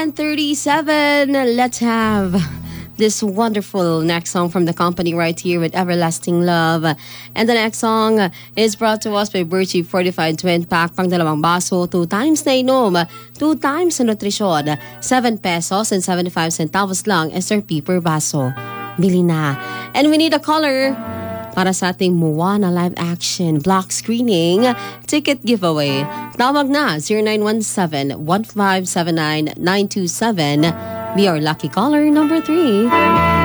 37. Let's have this wonderful next song from the company right here with Everlasting Love. And the next song is brought to us by Birchie Fortified Twin Pack. Pang dalawang baso, 2 times na inom, 2 times na nutrisyon, 7 pesos and 75 centavos lang SRP per baso. Bili na. And we need a caller para sa ating Moana live action block screening ticket giveaway. Tawag na 0917-1579-927. Be our lucky caller number 3.